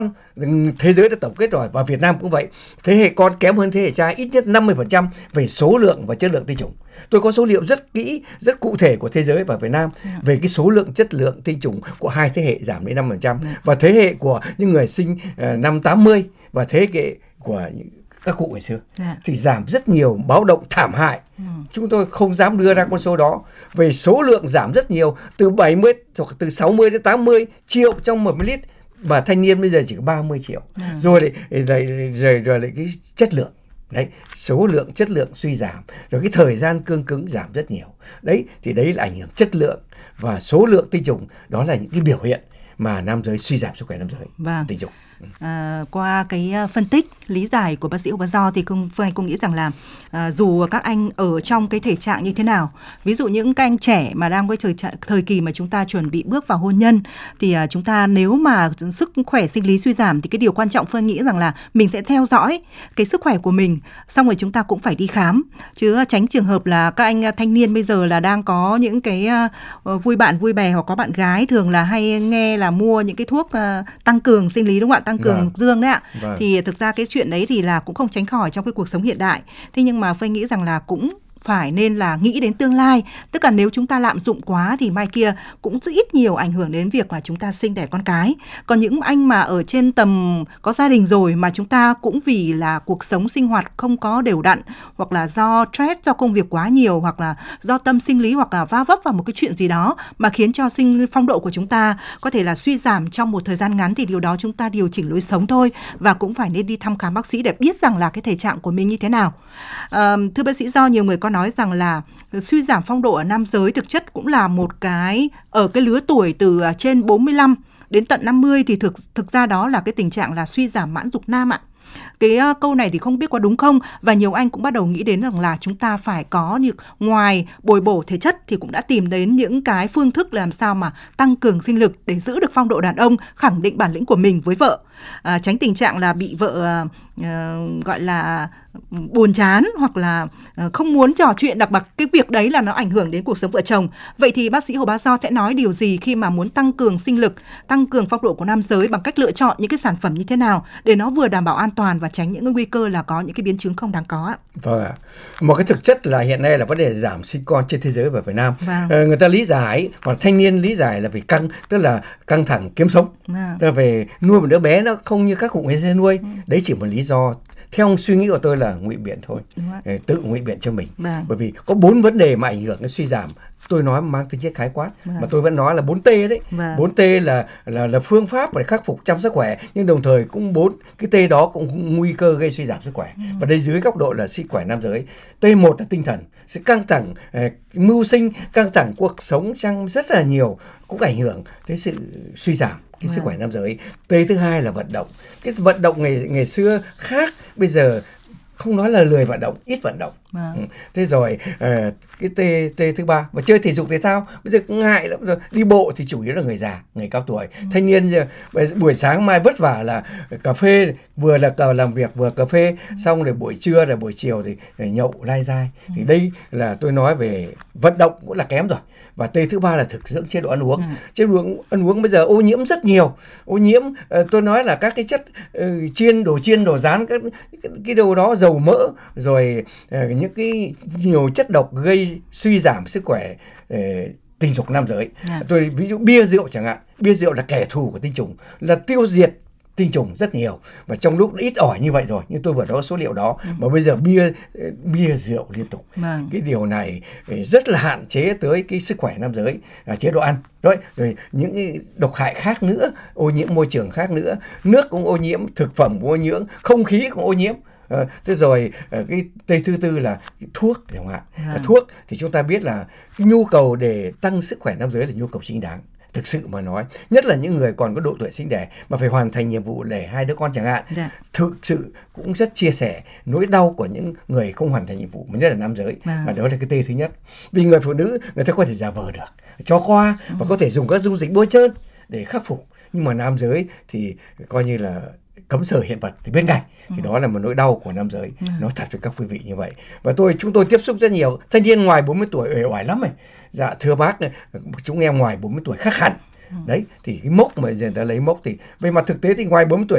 thế giới đã tổng kết rồi, và Việt Nam cũng vậy. Thế hệ con kém hơn thế hệ cha ít nhất 50% về số lượng và chất lượng tinh trùng. Tôi có số liệu rất kỹ, rất cụ thể của thế giới và Việt Nam về cái số lượng, chất lượng tinh trùng của hai thế hệ giảm đến 5%, và thế hệ của những người sinh năm 80 và thế hệ của các cụ ngày xưa thì giảm rất nhiều, báo động thảm hại. Chúng tôi không dám đưa ra con số đó. Về số lượng giảm rất nhiều, từ 70 hoặc từ 60 đến 80 triệu trong 1 lít, và thanh niên bây giờ chỉ có 30 triệu. Rồi lại cái chất lượng. Đấy, số lượng, chất lượng suy giảm, rồi cái thời gian cương cứng giảm rất nhiều. Đấy, thì đấy là ảnh hưởng chất lượng và số lượng tinh trùng. Đó là những cái biểu hiện mà nam giới suy giảm sức khỏe nam giới, tinh trùng. Qua cái phân tích, lý giải của bác sĩ Hồ Bá Do thì Phương Anh cũng nghĩ rằng là dù các anh ở trong cái thể trạng như thế nào, ví dụ những các anh trẻ mà đang với thời kỳ mà chúng ta chuẩn bị bước vào hôn nhân, thì chúng ta nếu mà sức khỏe sinh lý suy giảm thì cái điều quan trọng Phương Anh nghĩ rằng là mình sẽ theo dõi cái sức khỏe của mình, xong rồi chúng ta cũng phải đi khám, chứ tránh trường hợp là các anh thanh niên bây giờ là đang có những cái vui bạn vui bè, hoặc có bạn gái thường là hay nghe là mua những cái thuốc tăng cường sinh lý, đúng không ạ? Tăng cường dương đấy ạ. Thì thực ra cái chuyện đấy thì là cũng không tránh khỏi trong cái cuộc sống hiện đại. Thế nhưng mà Phương nghĩ rằng là cũng phải nên là nghĩ đến tương lai, tức là nếu chúng ta lạm dụng quá thì mai kia cũng rất ít nhiều ảnh hưởng đến việc mà chúng ta sinh đẻ con cái. Còn những anh mà ở trên tầm có gia đình rồi mà chúng ta cũng vì là cuộc sống sinh hoạt không có đều đặn, hoặc là do stress, do công việc quá nhiều, hoặc là do tâm sinh lý, hoặc là va vấp vào một cái chuyện gì đó mà khiến cho phong độ của chúng ta có thể là suy giảm trong một thời gian ngắn, thì điều đó chúng ta điều chỉnh lối sống thôi, và cũng phải nên đi thăm khám bác sĩ để biết rằng là cái thể trạng của mình như thế nào. Thưa bác sĩ Do, nhiều người có nói rằng là suy giảm phong độ ở nam giới thực chất cũng là một cái ở cái lứa tuổi từ trên 45 đến tận 50 thì thực ra đó là cái tình trạng là suy giảm mãn dục nam ạ. Cái câu này thì không biết có đúng không, và nhiều anh cũng bắt đầu nghĩ đến rằng là chúng ta phải có ngoài bồi bổ thể chất thì cũng đã tìm đến những cái phương thức làm sao mà tăng cường sinh lực để giữ được phong độ đàn ông, khẳng định bản lĩnh của mình với vợ, tránh tình trạng là bị vợ gọi là buồn chán, hoặc là không muốn trò chuyện, đặc biệt cái việc đấy là nó ảnh hưởng đến cuộc sống vợ chồng. Vậy thì bác sĩ Hồ Bá Do sẽ nói điều gì khi mà muốn tăng cường sinh lực, tăng cường phong độ của nam giới bằng cách lựa chọn những cái sản phẩm như thế nào để nó vừa đảm bảo an toàn và tránh những cái nguy cơ là có những cái biến chứng không đáng có ạ? Vâng ạ. Một cái thực chất là hiện nay là vấn đề giảm sinh con trên thế giới và Việt Nam. Người ta lý giải, hoặc thanh niên lý giải là vì tức là căng thẳng kiếm sống. Tức là về nuôi một đứa bé nó không như các cụ ngày xưa nuôi. Đấy chỉ một lý do. Theo suy nghĩ của tôi là ngụy biện thôi, tự ngụy biện cho mình. Bởi vì có 4 vấn đề mà ảnh hưởng đến suy giảm. Tôi nói mang tính chất khái quát, mà tôi vẫn nói là 4T đấy. 4T là phương pháp để khắc phục chăm sức khỏe, nhưng đồng thời cũng 4 cái T đó cũng nguy cơ gây suy giảm sức khỏe. Và đây dưới góc độ là sức khỏe nam giới. T1 là tinh thần, sự căng thẳng mưu sinh, căng thẳng cuộc sống trong rất là nhiều cũng ảnh hưởng tới sự suy giảm cái sức khỏe nam giới. T thứ hai là vận động. Cái vận động ngày xưa khác, bây giờ không nói là lười vận động, ít vận động. Thế rồi cái T thứ ba và chơi thể dục thể thao bây giờ cũng ngại lắm rồi. Đi bộ thì chủ yếu là người già, người cao tuổi. Thanh niên giờ buổi sáng mai vất vả là cà phê, vừa là làm việc vừa cà phê, xong rồi buổi trưa rồi buổi chiều thì nhậu lai dai. Thì đây là tôi nói về vận động cũng là kém rồi. Và T thứ ba là thực dưỡng, chế độ ăn uống. Chế độ ăn uống bây giờ ô nhiễm rất nhiều. Ô nhiễm tôi nói là các cái chất chiên, đồ rán, cái đồ đó dầu mỡ, rồi những cái nhiều chất độc gây suy giảm sức khỏe tình dục nam giới. Tôi ví dụ bia rượu chẳng hạn. Bia rượu là kẻ thù của tinh trùng, là tiêu diệt tinh trùng rất nhiều, và trong lúc ít ỏi như vậy rồi, nhưng tôi vừa nói số liệu đó, mà bây giờ bia rượu liên tục. Cái điều này rất là hạn chế tới cái sức khỏe nam giới, chế độ ăn. Rồi những cái độc hại khác nữa, ô nhiễm môi trường khác nữa, nước cũng ô nhiễm, thực phẩm cũng ô nhiễm, không khí cũng ô nhiễm. Thế rồi cái T thứ tư là thuốc, đúng không ạ? Thuốc thì chúng ta biết là cái nhu cầu để tăng sức khỏe nam giới là nhu cầu chính đáng. Thực sự mà nói, nhất là những người còn có độ tuổi sinh đẻ mà phải hoàn thành nhiệm vụ để 2 đứa con chẳng hạn. Thực sự cũng rất chia sẻ nỗi đau của những người không hoàn thành nhiệm vụ, nhất là nam giới. Và đó là cái T thứ nhất. Vì người phụ nữ, người ta có thể giả vờ được, cho qua và có thể dùng các dung dịch bôi trơn để khắc phục. Nhưng mà nam giới thì coi như là cấm sờ hiện vật thì bên cạnh. Thì đó là một nỗi đau của nam giới. Nói thật với các quý vị như vậy. Và chúng tôi tiếp xúc rất nhiều thanh niên ngoài 40 tuổi uể oải lắm này. Dạ thưa bác, chúng em ngoài 40 tuổi khác hẳn. Đấy, thì cái mốc mà người ta lấy mốc thì về mặt thực tế thì ngoài 40 tuổi